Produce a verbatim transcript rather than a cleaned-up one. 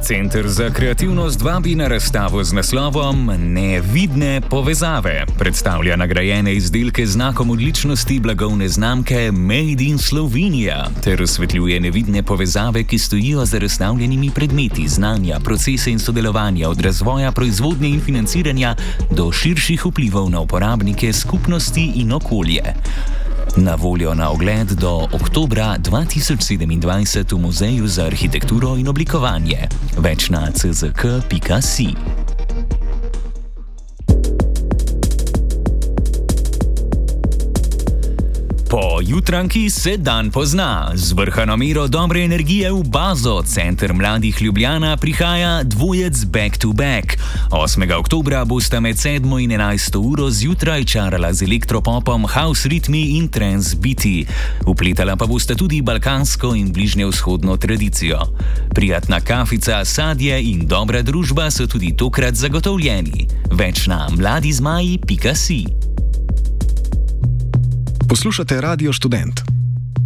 Center za kreativnost vabi na razstavo z naslovom Nevidne povezave. Predstavlja nagrajene izdelke z znakom odličnosti blagovne znamke Made in Slovenia ter osvetljuje nevidne povezave, ki stojijo za razstavljenimi predmeti, znanja, procese in sodelovanja od razvoja proizvodnje in financiranja do širših vplivov na uporabnike, skupnosti in okolje. Na voljo na ogled do oktobra dva tisoč sedemindvajset v Muzeju za arhitekturo in oblikovanje. Več na c z k pika si. Po jutranki se dan pozna. Z vrhano mero dobre energije v bazo Center Mladih Ljubljana prihaja dvojec Back to Back. osmega oktobra bosta med sedmo in enajsto uro zjutraj čarala z elektropopom, house ritmi in trance biti. Upletala pa bosta tudi balkansko in bližnjevzhodno tradicijo. Prijatna kafica, sadje in dobra družba so tudi tokrat zagotovljeni. Več na mladizmaji pika si. Poslušate Radio Študent.